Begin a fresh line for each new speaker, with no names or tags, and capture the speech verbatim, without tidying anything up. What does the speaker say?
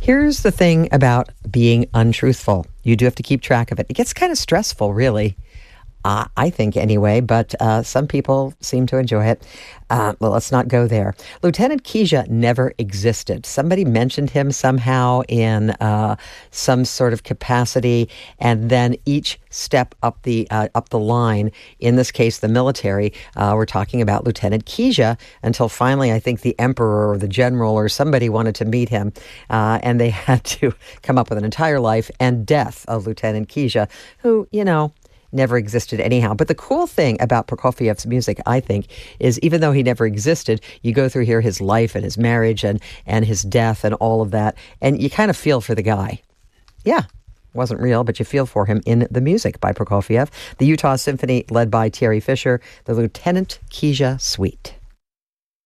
Here's the thing about being untruthful. You do have to keep track of it. It gets kind of stressful, really. Uh, I think anyway, but uh, some people seem to enjoy it. Uh, well, let's not go there. Lieutenant Keyes never existed. Somebody mentioned him somehow in uh, some sort of capacity, and then each step up the uh, up the line, in this case, the military, uh, we're talking about Lieutenant Keyes, until finally, I think the emperor or the general or somebody wanted to meet him, uh, and they had to come up with an entire life and death of Lieutenant Keyes, who, you know, never existed anyhow. But the cool thing about Prokofiev's music, I think, is even though he never existed, you go through here his life and his marriage and, and his death and all of that, and you kind of feel for the guy. Yeah, wasn't real, but you feel for him in the music by Prokofiev. The Utah Symphony, led by Thierry Fisher, the Lieutenant Keyes Suite.